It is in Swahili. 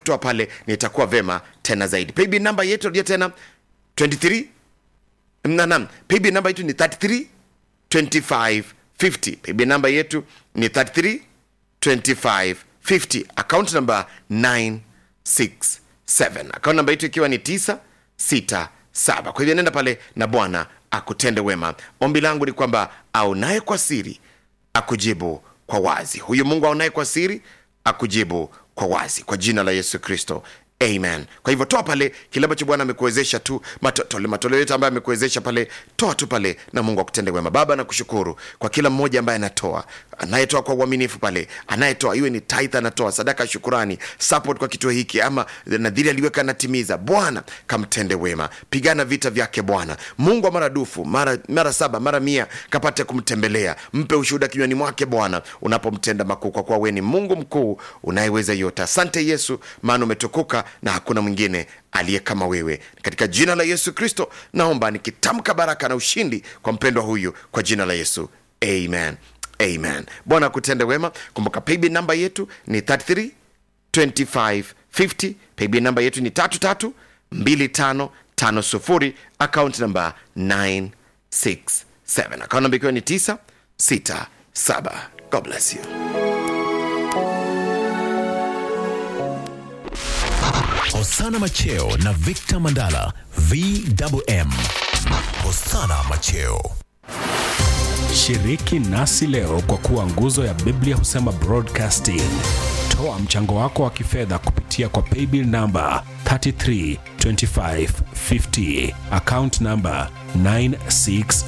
ukitoa pale nitakuwa vema tena zaidi. Paybill number yetu ndio tena 23 paybill number yetu ni 33 25 50. Paybill number yetu ni 33 25 50. Account number 967. Account number yetu ikiwa ni 967. Kwa hivyo nenda pale na Bwana akutende wema. Ombi langu ni kwamba aonaye kwa siri akujibu kwa wazi. Huyu Mungu aonaye kwa siri akujibu kwa wazi, kwa jina la Yesu Kristo. Amen. Kwa hivyo toa pale kile ambacho Bwana amekuwezesha tu, matoleo yote ambayo amekuwezesha pale, toa tu pale na Mungu akutende wema. Baba, nakushukuru kwa kila mmoja ambaye anatoa, anayetoa kwa uaminifu pale, anayetoa iwe ni tithe, anatoa sadaka, shukrani, support kwa kituo hiki, ama nadhiri aliweka natimiza. Bwana kamtende wema, pigana vita vyake Bwana. Mungu wa maradufu, mara 7 mara 100 kapate kumtembelea, mpe ushuhuda kinywani mwake Bwana unapomtenda makuu, kwa kuwa wewe ni Mungu mkuu unayeweza yote. Asante Yesu, maana umetukuka na hakuna mwingine aliye kama wewe. Katika jina la Yesu Kristo naomba nikitamka baraka na ushindi kwa mpendwa huyu, kwa jina la Yesu. Amen. Amen. Bwana akutende wema. Kumbuka paybill number yetu ni 33 25 50. Paybill number yetu ni 33 25 50. Account number 967. Account number ikiwa ni 967. God bless you. Hosana Macheo na Victor Mandala, VMM. Hosana Macheo. Shiriki nasi leo kwa kuwa nguzo ya Biblia Husema Broadcasting. Toa mchango wako wa kifedha kupitia kwa paybill number 332550, account number 967.